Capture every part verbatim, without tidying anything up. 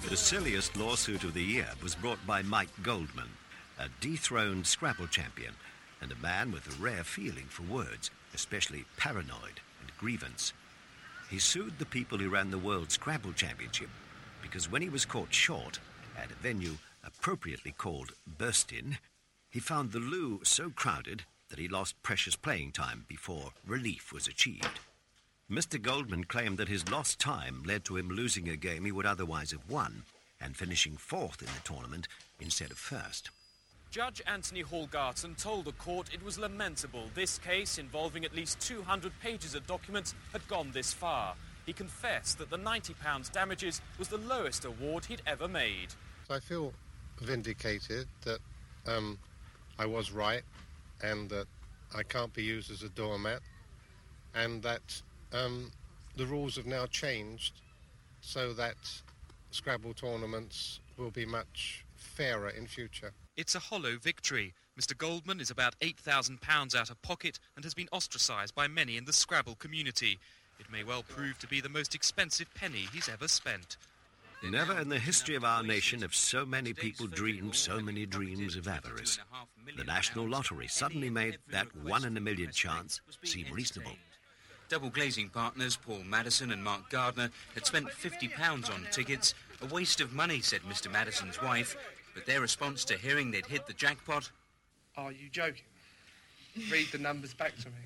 The silliest lawsuit of the year was brought by Mike Goldman, a dethroned Scrabble champion and a man with a rare feeling for words, especially paranoid and grievance. He sued the people who ran the World Scrabble Championship because when he was caught short at a venue appropriately called Burstin, he found the loo so crowded that he lost precious playing time before relief was achieved. Mister Goldman claimed that his lost time led to him losing a game he would otherwise have won and finishing fourth in the tournament instead of first. Judge Anthony Hallgarton told the court it was lamentable this case, involving at least two hundred pages of documents, had gone this far. He confessed that the ninety pounds damages was the lowest award he'd ever made. I feel vindicated that um, I was right and that I can't be used as a doormat, and that um, the rules have now changed so that Scrabble tournaments will be much fairer in future. It's a hollow victory. Mister Goldman is about eight thousand pounds out of pocket and has been ostracised by many in the Scrabble community. It may well prove to be the most expensive penny he's ever spent. Never in the history of our nation have so many people dreamed so many dreams of avarice. The National Lottery suddenly made that one in a million chance seem reasonable. Double glazing partners Paul Madison and Mark Gardner had spent fifty pounds on tickets. A waste of money, said Mister Madison's wife, but their response to hearing they'd hit the jackpot... Are you joking? Read the numbers back to me.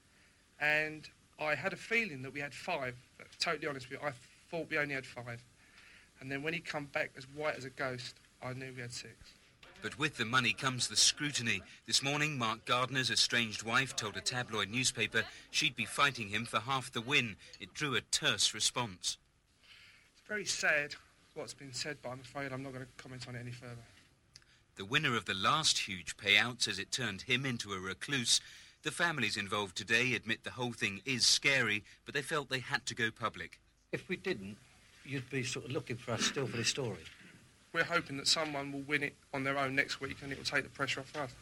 And I had a feeling that we had five. Totally honest with you, I thought we only had five. And then when he come back as white as a ghost, I knew we had six. But with the money comes the scrutiny. This morning, Mark Gardner's estranged wife told a tabloid newspaper she'd be fighting him for half the win. It drew a terse response. It's very sad what's been said, but I'm afraid I'm not going to comment on it any further. The winner of the last huge payout says it turned him into a recluse. The families involved today admit the whole thing is scary, but they felt they had to go public. If we didn't, you'd be sort of looking for us still for this story. We're hoping that someone will win it on their own next week and it will take the pressure off us.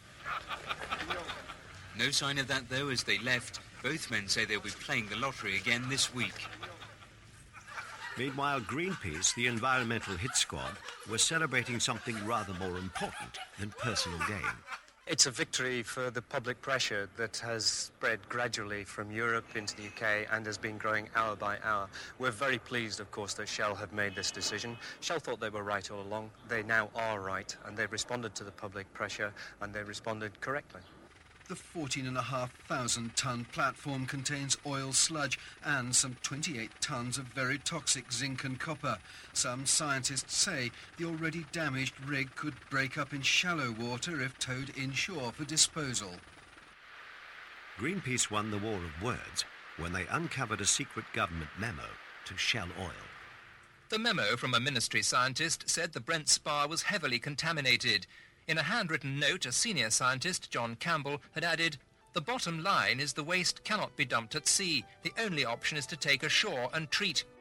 No sign of that, though, as they left. Both men say they'll be playing the lottery again this week. Meanwhile, Greenpeace, the environmental hit squad, was celebrating something rather more important than personal gain. It's a victory for the public pressure that has spread gradually from Europe into the U K and has been growing hour by hour. We're very pleased, of course, that Shell have made this decision. Shell thought they were right all along. They now are right, and they've responded to the public pressure, and they responded correctly. The fourteen and a half thousand ton platform contains oil sludge and some twenty-eight tons of very toxic zinc and copper. Some scientists say the already damaged rig could break up in shallow water if towed inshore for disposal. Greenpeace won the war of words when they uncovered a secret government memo to Shell Oil. The memo from a ministry scientist said the Brent spar was heavily contaminated. In a handwritten note, a senior scientist, John Campbell, had added, "The bottom line is the waste cannot be dumped at sea. The only option is to take ashore and treat.